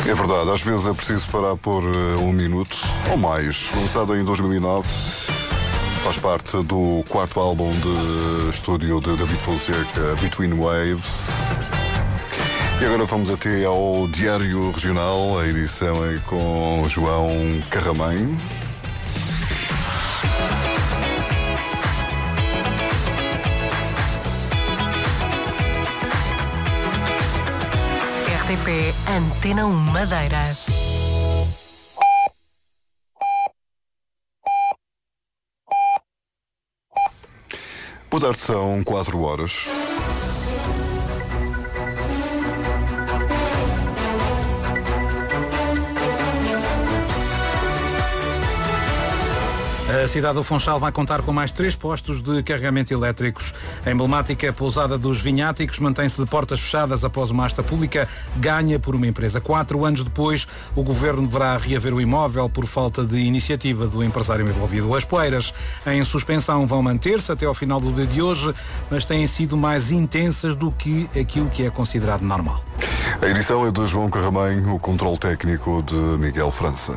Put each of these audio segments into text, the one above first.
É verdade, às vezes é preciso parar por um minuto ou mais. Lançado em 2009, faz parte do quarto álbum de estúdio de David Fonseca, Between Waves. E agora vamos até ao Diário Regional, a edição é com João Carramém. RTP Antena 1 Madeira. Boa tarde, são 4 horas. A cidade do Funchal vai contar com mais 3 postos de carregamento elétricos. A emblemática pousada dos Vinháticos mantém-se de portas fechadas após uma asta pública ganha por uma empresa. 4 anos depois, o governo deverá reaver o imóvel por falta de iniciativa do empresário envolvido. As poeiras em suspensão vão manter-se até ao final do dia de hoje, mas têm sido mais intensas do que aquilo que é considerado normal. A edição é de João Carramém, o controle técnico de Miguel França.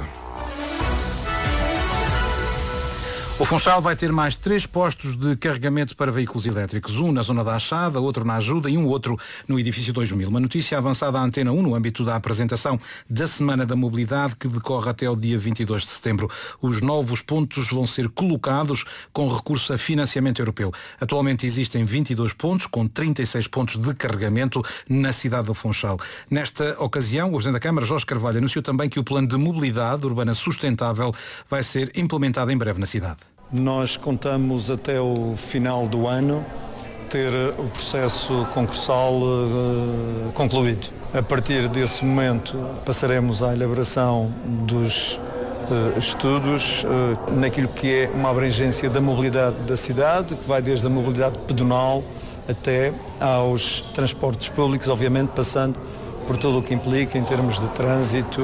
O Funchal vai ter mais 3 postos de carregamento para veículos elétricos. Um na zona da Achada, outro na Ajuda e um outro no edifício 2000. Uma notícia avançada à Antena 1 no âmbito da apresentação da Semana da Mobilidade que decorre até o dia 22 de setembro. Os novos pontos vão ser colocados com recurso a financiamento europeu. Atualmente existem 22 pontos com 36 pontos de carregamento na cidade do Funchal. Nesta ocasião, o Presidente da Câmara, Jorge Carvalho, anunciou também que o plano de mobilidade urbana sustentável vai ser implementado em breve na cidade. Nós contamos até o final do ano ter o processo concursal concluído. A partir desse momento passaremos à elaboração dos estudos naquilo que é uma abrangência da mobilidade da cidade, que vai desde a mobilidade pedonal até aos transportes públicos, obviamente passando por tudo o que implica em termos de trânsito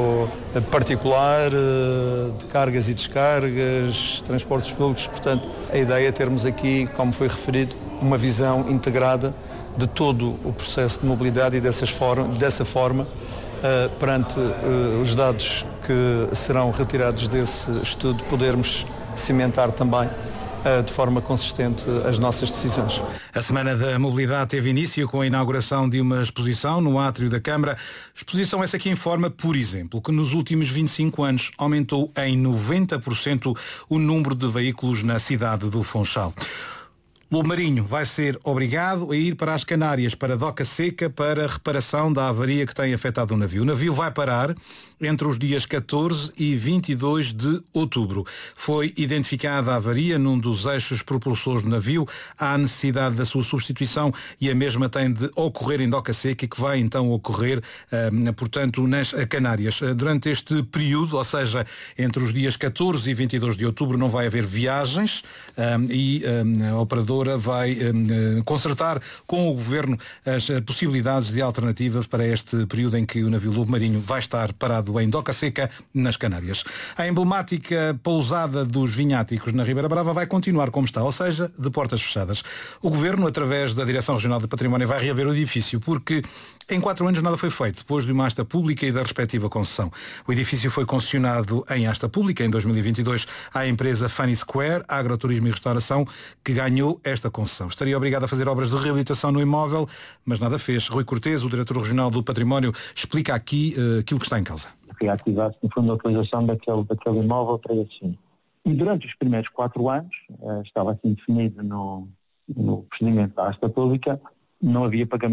particular, de cargas e descargas, transportes públicos. Portanto, a ideia é termos aqui, como foi referido, uma visão integrada de todo o processo de mobilidade e dessa forma, perante os dados que serão retirados desse estudo, podermos cimentar também de forma consistente as nossas decisões. A Semana da Mobilidade teve início com a inauguração de uma exposição no átrio da Câmara. Exposição essa que informa, por exemplo, que nos últimos 25 anos aumentou em 90% o número de veículos na cidade do Funchal. Lobo Marinho vai ser obrigado a ir para as Canárias, para Doca Seca, para a reparação da avaria que tem afetado o navio. O navio vai parar entre os dias 14 e 22 de outubro. Foi identificada a avaria num dos eixos propulsores do navio. Há necessidade da sua substituição e a mesma tem de ocorrer em Doca Seca, que vai então ocorrer, portanto, nas Canárias. Durante este período, ou seja, entre os dias 14 e 22 de outubro, não vai haver viagens e a operadora vai concertar com o Governo as possibilidades de alternativas para este período em que o navio Lobo Marinho vai estar parado em Doca Seca, nas Canárias. A emblemática pousada dos Vinháticos na Ribeira Brava vai continuar como está, ou seja, de portas fechadas. O Governo, através da Direção Regional de Património, vai reaver o edifício, porque em 4 anos nada foi feito, depois de uma asta pública e da respectiva concessão. O edifício foi concessionado em asta pública em 2022 à empresa Funny Square, Agroturismo e Restauração, que ganhou esta concessão. Estaria obrigado a fazer obras de reabilitação no imóvel, mas nada fez. Rui Cortês, o diretor regional do Património, explica aqui aquilo que está em causa. Reativar-se, no fundo, a utilização daquele imóvel para esse fim. E durante os primeiros 4 anos, estava assim definido no procedimento da asta pública, não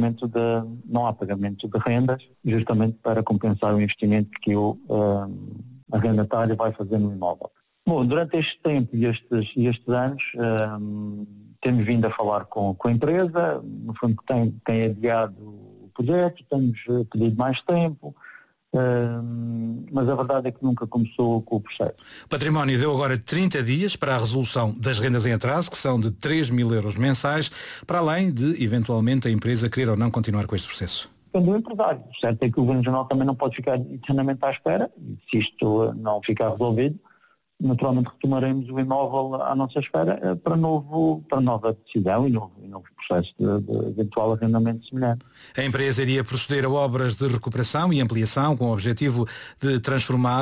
há pagamento de rendas, justamente para compensar o investimento que o arrendatário vai fazer no imóvel. Bom, durante este tempo e estes anos, temos vindo a falar com a empresa, no fundo tem adiado o projeto, temos pedido mais tempo, mas a verdade é que nunca começou com o processo. O Património deu agora 30 dias para a resolução das rendas em atraso, que são de 3.000 euros mensais, para além de, eventualmente, a empresa querer ou não continuar com este processo. Depende do empresário. O certo é que o Governo Regional também não pode ficar eternamente à espera, e se isto não ficar resolvido, naturalmente retomaremos o imóvel à nossa espera para nova decisão e novo processo de eventual arrendamento semelhante. A empresa iria proceder a obras de recuperação e ampliação com o objetivo de transformar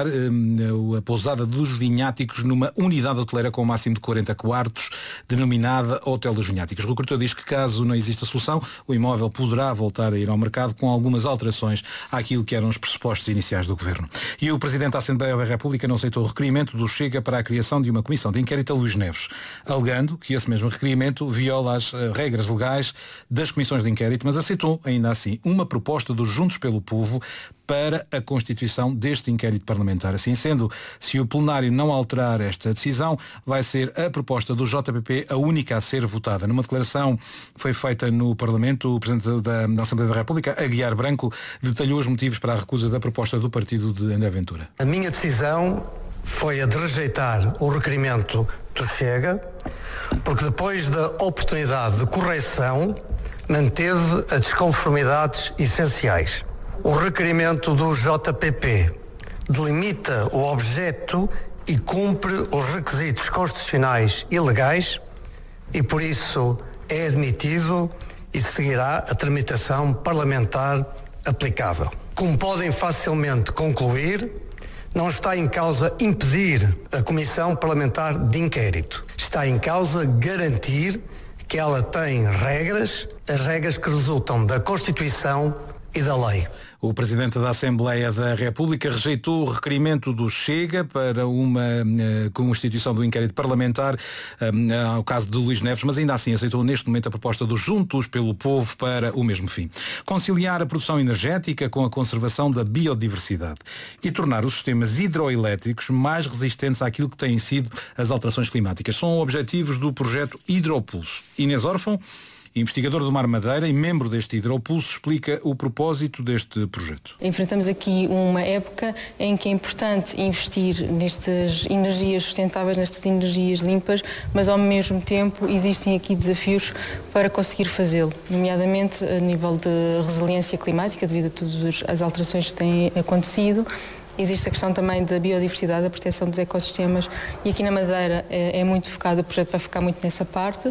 a pousada dos Vinháticos numa unidade hoteleira com um máximo de 40 quartos, denominada Hotel dos Vinháticos. O recrutor diz que caso não exista solução, o imóvel poderá voltar a ir ao mercado com algumas alterações àquilo que eram os pressupostos iniciais do Governo. E o Presidente da Assembleia da República não aceitou o requerimento do Chega para a criação de uma comissão de inquérito a Luís Neves, alegando que esse mesmo requerimento viola as regras legais das comissões de inquérito, mas aceitou, ainda assim, uma proposta dos Juntos pelo Povo para a constituição deste inquérito parlamentar. Assim sendo, se o plenário não alterar esta decisão, vai ser a proposta do JPP a única a ser votada. Numa declaração que foi feita no Parlamento, o Presidente da Assembleia da República, Aguiar Branco, detalhou os motivos para a recusa da proposta do partido de André Ventura. A minha decisão foi a de rejeitar o requerimento do Chega, porque depois da oportunidade de correção, manteve as desconformidades essenciais. O requerimento do JPP delimita o objeto e cumpre os requisitos constitucionais e legais e, por isso, é admitido e seguirá a tramitação parlamentar aplicável. Como podem facilmente concluir, não está em causa impedir a Comissão Parlamentar de Inquérito. Está em causa garantir que ela tem regras, as regras que resultam da Constituição e da lei. O Presidente da Assembleia da República rejeitou o requerimento do Chega para uma constituição do inquérito parlamentar ao caso de Luís Neves, mas ainda assim aceitou neste momento a proposta dos Juntos pelo Povo para o mesmo fim. Conciliar a produção energética com a conservação da biodiversidade e tornar os sistemas hidroelétricos mais resistentes àquilo que têm sido as alterações climáticas. São objetivos do projeto Hidropulso. Inês Órfão, investigador do Mar Madeira e membro deste Hidropulso, explica o propósito deste projeto. Enfrentamos aqui uma época em que é importante investir nestas energias sustentáveis, nestas energias limpas, mas ao mesmo tempo existem aqui desafios para conseguir fazê-lo, nomeadamente a nível de resiliência climática, devido a todas as alterações que têm acontecido. Existe a questão também da biodiversidade, da proteção dos ecossistemas, e aqui na Madeira é muito focado, o projeto vai focar muito nessa parte.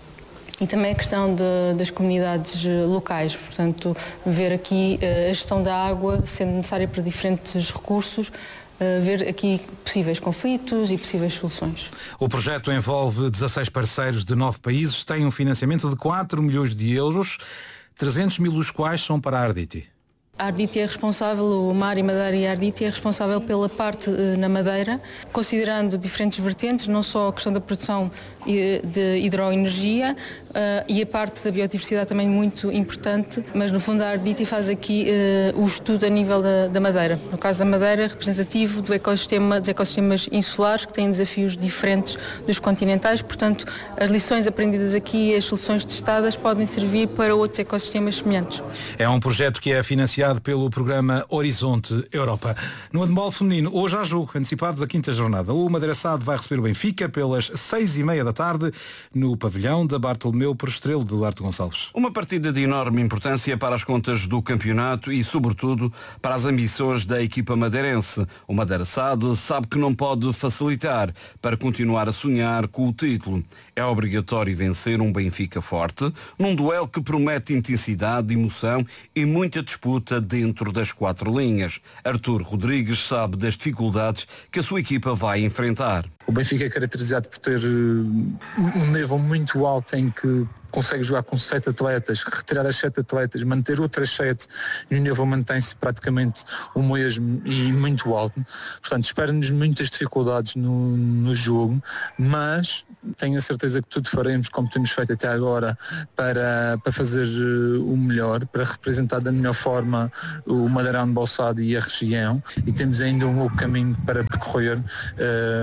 E também a questão das comunidades locais, portanto, ver aqui a gestão da água sendo necessária para diferentes recursos, ver aqui possíveis conflitos e possíveis soluções. O projeto envolve 16 parceiros de 9 países, tem um financiamento de 4 milhões de euros, 300 mil dos quais são para a Arditi. A Arditi é responsável, o Mar e Madeira e a Arditi é responsável pela parte na Madeira, considerando diferentes vertentes, não só a questão da produção de hidroenergia e a parte da biodiversidade também muito importante, mas no fundo a Arditi faz aqui o estudo a nível da Madeira. No caso da Madeira, representativo dos ecossistemas insulares, que têm desafios diferentes dos continentais, portanto as lições aprendidas aqui e as soluções testadas podem servir para outros ecossistemas semelhantes. É um projeto que é financiado pelo programa Horizonte Europa. No handball feminino, hoje há jogo antecipado da 5ª jornada. O Madeira SAD vai receber o Benfica pelas 6h30 da tarde no pavilhão da Bartolomeu Prestrelo de Duarte Gonçalves. Uma partida de enorme importância para as contas do campeonato e, sobretudo, para as ambições da equipa madeirense. O Madeira SAD sabe que não pode facilitar para continuar a sonhar com o título. É obrigatório vencer um Benfica forte, num duelo que promete intensidade, emoção e muita disputa dentro das 4 linhas. Artur Rodrigues sabe das dificuldades que a sua equipa vai enfrentar. O Benfica é caracterizado por ter um nível muito alto em que consegue jogar com 7 atletas, retirar as 7 atletas, manter outras 7 e o nível mantém-se praticamente o mesmo e muito alto. Portanto, espera-nos muitas dificuldades no jogo, mas tenho a certeza que tudo faremos como temos feito até agora para fazer o melhor, para representar da melhor forma o Madeira Handball SAD e a região, e temos ainda um longo caminho para percorrer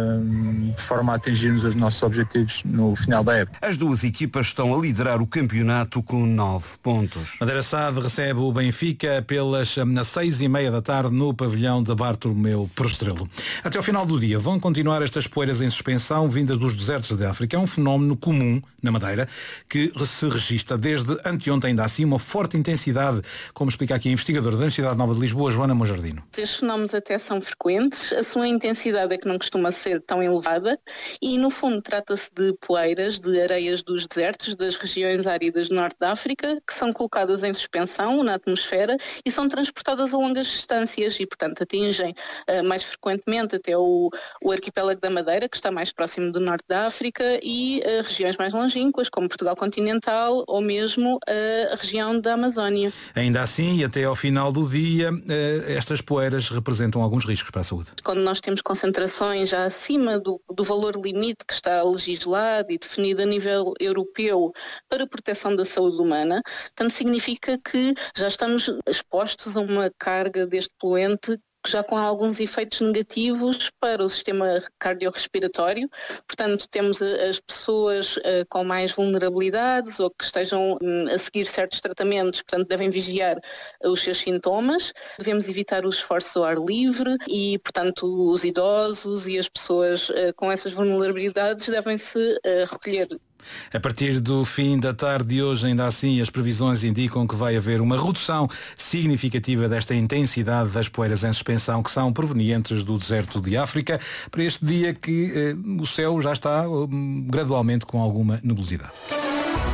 de forma a atingirmos os nossos objetivos no final da época. As duas equipas estão a liderar o campeonato com 9 pontos. Madeira SAD recebe o Benfica nas 6:30 da tarde no pavilhão de Bartolomeu Prostrelo. Até ao final do dia vão continuar estas poeiras em suspensão vindas dos desertos de África. É um fenómeno comum na Madeira que se registra desde anteontem, ainda assim, uma forte intensidade, como explica aqui a investigadora da Universidade Nova de Lisboa, Joana Monjardino. Estes fenómenos até são frequentes, a sua intensidade é que não costuma ser tão elevada e, no fundo, trata-se de poeiras, de areias dos desertos, das regiões áridas do norte da África, que são colocadas em suspensão na atmosfera e são transportadas a longas distâncias e, portanto, atingem mais frequentemente até o arquipélago da Madeira, que está mais próximo do norte da África, e regiões mais longínquas, como Portugal continental ou mesmo a região da Amazónia. Ainda assim, e até ao final do dia, estas poeiras representam alguns riscos para a saúde. Quando nós temos concentrações já acima do valor limite que está legislado e definido a nível europeu para a proteção da saúde humana, tanto significa que já estamos expostos a uma carga deste poluente já com alguns efeitos negativos para o sistema cardiorrespiratório. Portanto, temos as pessoas com mais vulnerabilidades ou que estejam a seguir certos tratamentos, portanto, devem vigiar os seus sintomas. Devemos evitar os esforços ao ar livre e, portanto, os idosos e as pessoas com essas vulnerabilidades devem-se recolher. A partir do fim da tarde de hoje, ainda assim, as previsões indicam que vai haver uma redução significativa desta intensidade das poeiras em suspensão que são provenientes do deserto de África para este dia que o céu já está gradualmente com alguma nebulosidade.